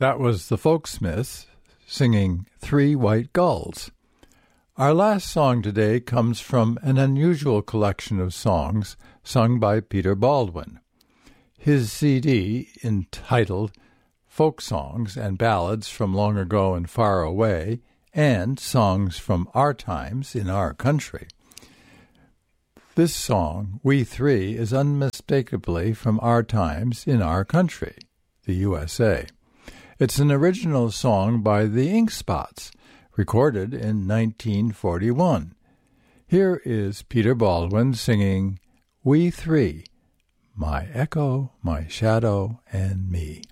That was the Folksmiths singing Three White Gulls. Our last song today comes from an unusual collection of songs sung by Peter Baldwin. His CD, entitled Folk Songs and Ballads from Long Ago and Far Away, and Songs from Our Times in Our Country. This song, We Three, is unmistakably from our times in our country, the USA. It's an original song by the Ink Spots, recorded in 1941. Here is Peter Baldwin singing We Three, My Echo, My Shadow, and Me.